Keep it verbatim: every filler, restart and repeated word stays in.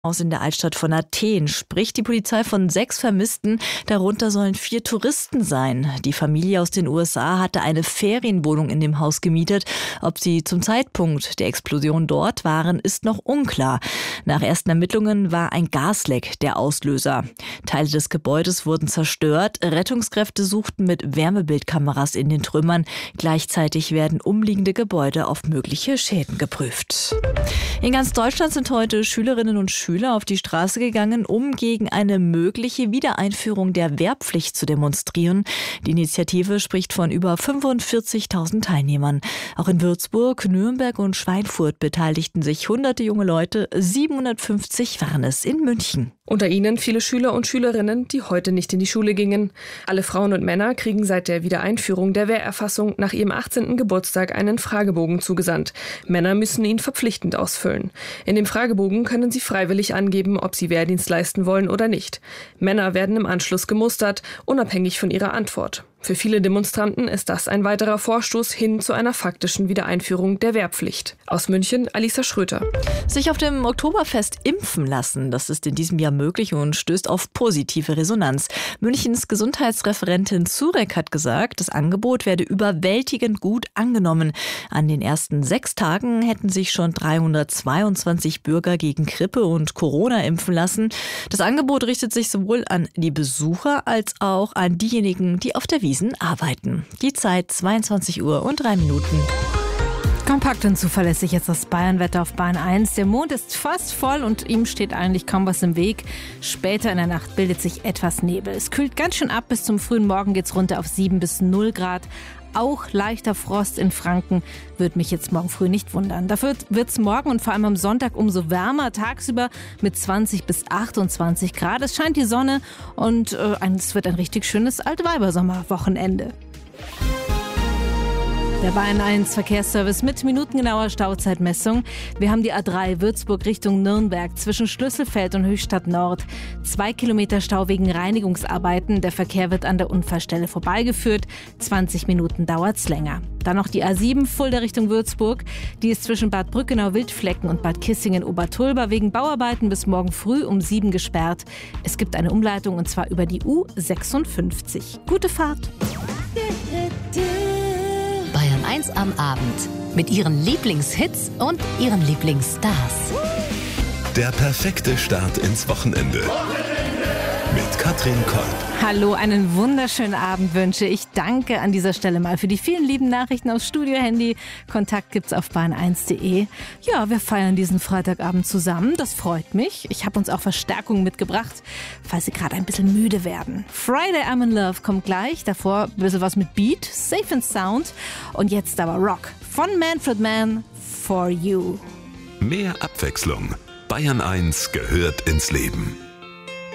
Aus in der Altstadt von Athen spricht die Polizei von sechs Vermissten. Darunter sollen vier Touristen sein. Die Familie aus den U S A hatte eine Ferienwohnung in dem Haus gemietet. Ob sie zum Zeitpunkt der Explosion dort waren, ist noch unklar. Nach ersten Ermittlungen war ein Gasleck der Auslöser. Teile des Gebäudes wurden zerstört. Rettungskräfte suchten mit Wärmebildkameras in den Trümmern. Gleichzeitig werden umliegende Gebäude auf mögliche Schäden geprüft. In ganz Deutschland sind heute Schülerinnen und Schüler auf die Straße gegangen, um gegen eine mögliche Wiedereinführung der Wehrpflicht zu demonstrieren. Die Initiative spricht von über fünfundvierzigtausend Teilnehmern. Auch in Würzburg, Nürnberg und Schweinfurt beteiligten sich hunderte junge Leute. siebenhundertfünfzig waren es in München. Unter ihnen viele Schüler und Schülerinnen, die heute nicht in die Schule gingen. Alle Frauen und Männer kriegen seit der Wiedereinführung der Wehrerfassung nach ihrem achtzehnten Geburtstag einen Fragebogen zugesandt. Männer müssen ihn verpflichtend ausfüllen. In dem Fragebogen können sie freiwillig angeben, ob sie Wehrdienst leisten wollen oder nicht. Männer werden im Anschluss gemustert, unabhängig von ihrer Antwort. Für viele Demonstranten ist das ein weiterer Vorstoß hin zu einer faktischen Wiedereinführung der Wehrpflicht. Aus München, Alisa Schröter. Sich auf dem Oktoberfest impfen lassen, das ist in diesem Jahr möglich und stößt auf positive Resonanz. Münchens Gesundheitsreferentin Zurek hat gesagt, das Angebot werde überwältigend gut angenommen. An den ersten sechs Tagen hätten sich schon dreihundertzweiundzwanzig Bürger gegen Grippe und Corona impfen lassen. Das Angebot richtet sich sowohl an die Besucher als auch an diejenigen, die auf der Wiesn arbeiten. Die Zeit zweiundzwanzig Uhr und drei Minuten. Kompakt und zuverlässig jetzt das Bayernwetter auf Bahn eins. Der Mond ist fast voll und ihm steht eigentlich kaum was im Weg. Später in der Nacht bildet sich etwas Nebel. Es kühlt ganz schön ab. Bis zum frühen Morgen geht's runter auf sieben bis null Grad. Auch leichter Frost in Franken wird mich jetzt morgen früh nicht wundern. Dafür wird es morgen und vor allem am Sonntag umso wärmer, tagsüber mit zwanzig bis achtundzwanzig Grad. Es scheint die Sonne und äh, es wird ein richtig schönes Altweibersommerwochenende. Der Bayern eins Verkehrsservice mit minutengenauer Stauzeitmessung. Wir haben die A drei Würzburg Richtung Nürnberg zwischen Schlüsselfeld und Höchstadt Nord. Zwei Kilometer Stau wegen Reinigungsarbeiten. Der Verkehr wird an der Unfallstelle vorbeigeführt. zwanzig Minuten dauert's länger. Dann noch die A sieben Fulda Richtung Würzburg. Die ist zwischen Bad Brückenau-Wildflecken und Bad Kissingen-Obertulba wegen Bauarbeiten bis morgen früh um sieben gesperrt. Es gibt eine Umleitung und zwar über die U sechsundfünfzig. Gute Fahrt! Bayern eins am Abend mit ihren Lieblingshits und ihren Lieblingsstars. Der perfekte Start ins Wochenende. Mit Katrin Kolb. Hallo, einen wunderschönen Abend wünsche ich. Danke an dieser Stelle mal für die vielen lieben Nachrichten aufs Studio-Handy. Kontakt gibt's auf bayern eins punkt de. Ja, wir feiern diesen Freitagabend zusammen. Das freut mich. Ich habe uns auch Verstärkung mitgebracht, falls Sie gerade ein bisschen müde werden. Friday I'm in Love kommt gleich. Davor ein bisschen was mit Beat, Safe and Sound. Und jetzt aber Rock von Manfred Mann, For You. Mehr Abwechslung. Bayern eins gehört ins Leben.